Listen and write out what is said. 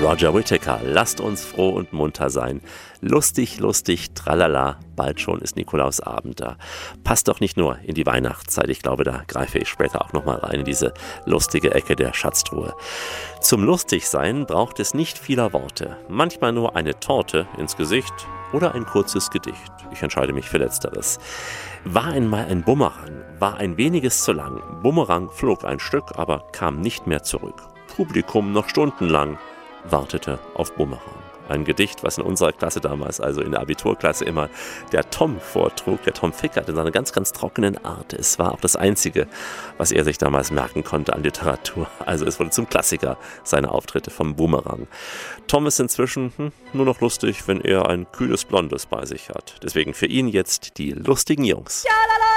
Roger Whittaker, lasst uns froh und munter sein. Lustig, lustig, tralala, bald schon ist Nikolausabend da. Passt doch nicht nur in die Weihnachtszeit, ich glaube, da greife ich später auch nochmal rein in diese lustige Ecke der Schatztruhe. Zum Lustigsein braucht es nicht vieler Worte, manchmal nur eine Torte ins Gesicht oder ein kurzes Gedicht. Ich entscheide mich für Letzteres. War einmal ein Bumerang, war ein weniges zu lang. Bumerang flog ein Stück, aber kam nicht mehr zurück. Publikum noch stundenlang wartete auf Bumerang. Ein Gedicht, was in unserer Klasse damals, also in der Abiturklasse, immer der Tom vortrug. Der Tom Fickert in seiner ganz, ganz trockenen Art. Es war auch das Einzige, was er sich damals merken konnte an Literatur. Also es wurde zum Klassiker, seine Auftritte vom Bumerang. Tom ist inzwischen nur noch lustig, wenn er ein kühles Blondes bei sich hat. Deswegen für ihn jetzt die lustigen Jungs. Ja,